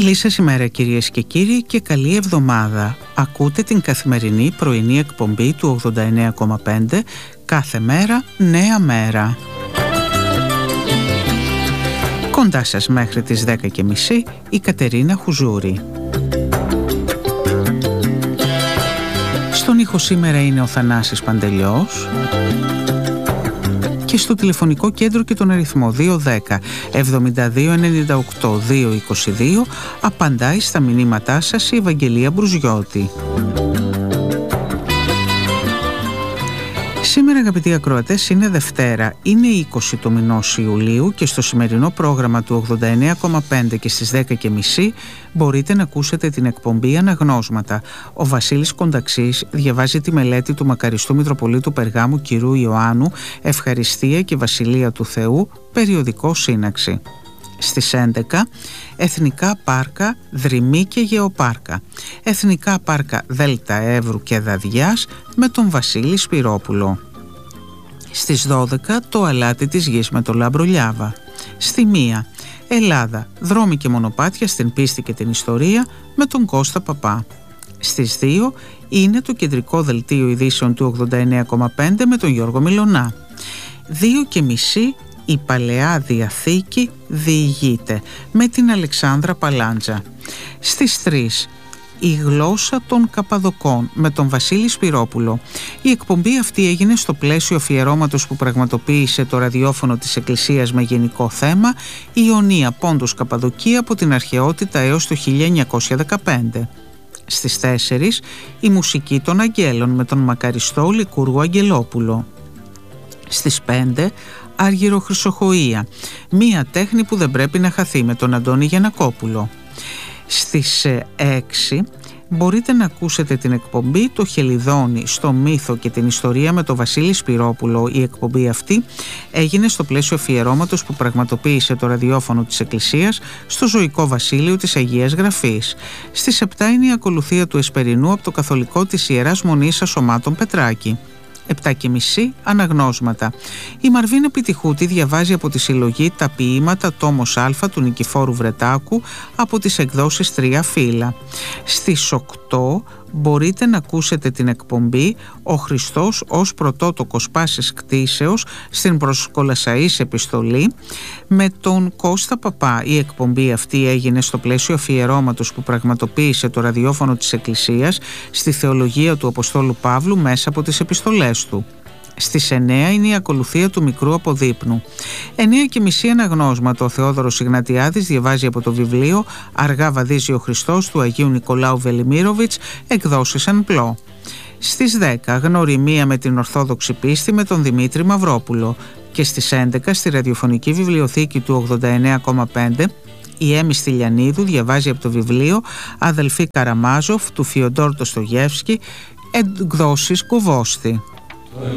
Καλή σας ημέρα κυρίες και κύριοι και καλή εβδομάδα. Ακούτε την καθημερινή πρωινή εκπομπή του 89,5 κάθε μέρα νέα μέρα. Κοντά σας μέχρι τις 10:30 η Κατερίνα Χουζούρη. Στον ήχο σήμερα είναι ο Θανάσης Παντελιός και στο τηλεφωνικό κέντρο και τον αριθμό 210 72 98 222 απαντάει στα μηνύματά σας η Ευαγγελία Μπρουζιώτη. Σήμερα, αγαπητοί ακροατές, είναι Δευτέρα, είναι 20 του μηνός Ιουλίου και στο σημερινό πρόγραμμα του 89,5 και στις 10:30 μπορείτε να ακούσετε την εκπομπή Αναγνώσματα. Ο Βασίλης Κονταξής διαβάζει τη μελέτη του μακαριστού Μητροπολίτου Περγάμου κ. Ιωάννου «Ευχαριστία και Βασιλεία του Θεού», περιοδικό Σύναξη. Στις 11, Εθνικά Πάρκα Δρυμή και Γεωπάρκα. Εθνικά Πάρκα Δέλτα Εύρου και Δαδιάς με τον Βασίλη Σπυρόπουλο. Στις 12, το αλάτι της γης με τον Λάμπρο Λιάβα. Στη 1, Ελλάδα, δρόμοι και μονοπάτια στην πίστη και την ιστορία με τον Κώστα Παπά. Στις 2, είναι το κεντρικό δελτίο ειδήσεων του 89,5 με τον Γιώργο Μιλωνά. 2:30, η Παλαιά Διαθήκη διηγείται με την Αλεξάνδρα Παλάντζα. Στις 3, η γλώσσα των Καπαδοκών με τον Βασίλη Σπυρόπουλο. Η εκπομπή αυτή έγινε στο πλαίσιο αφιερώματος που πραγματοποίησε το ραδιόφωνο της Εκκλησίας με γενικό θέμα Ιωνία Πόντος Καπαδοκία από την αρχαιότητα έως το 1915. Στις 4, η μουσική των Αγγέλων με τον μακαριστό Λικούργο Αγγελόπουλο. Στις 5, Άργυρο Χρυσοχοΐα, μία τέχνη που δεν πρέπει να χαθεί με τον Αντώνη Γιαννακόπουλο. Στις 6, μπορείτε να ακούσετε την εκπομπή «Το Χελιδόνι στο μύθο και την ιστορία» με τον Βασίλη Σπυρόπουλο. Η εκπομπή αυτή έγινε στο πλαίσιο αφιερώματος που πραγματοποίησε το ραδιόφωνο της Εκκλησίας στο ζωικό βασίλειο της Αγίας Γραφής. Στις 7, είναι η ακολουθία του Εσπερινού από το Καθολικό της Ιεράς Μονής Ασωμάτων Πετράκη. 7:30, Αναγνώσματα. Η Μαρβίνα Πιτιχούτη διαβάζει από τη συλλογή «Τα ποίηματα» τόμος Α του Νικηφόρου Βρετάκου από τις εκδόσεις 3 Φύλλα. Στις 8, μπορείτε να ακούσετε την εκπομπή «Ο Χριστός ως πρωτότοκος πάσης κτήσεως στην προσκολασαής επιστολή» με τον Κώστα Παπά. Η εκπομπή αυτή έγινε στο πλαίσιο αφιερώματος που πραγματοποίησε το ραδιόφωνο της Εκκλησίας στη θεολογία του Αποστόλου Παύλου μέσα από τις επιστολές του. Στις 9, είναι η ακολουθία του Μικρού Αποδείπνου. 9:30, Αναγνώσματα. Ο Θεόδωρος Ιγνατιάδης διαβάζει από το βιβλίο «Αργά βαδίζει ο Χριστός» του Αγίου Νικολάου Βελιμίροβιτς, εκδόσεις Ανπλό. Στις 10, Γνωριμία με την Ορθόδοξη Πίστη με τον Δημήτρη Μαυρόπουλο. Και στις 11, στη ραδιοφωνική βιβλιοθήκη του 89,5, η Έμι Στυλιανίδου διαβάζει από το βιβλίο «Αδελφοί Καραμάζοφ» του Φιοντόρ Ντοστογεύσκη, εκδόσεις Κουβόστη.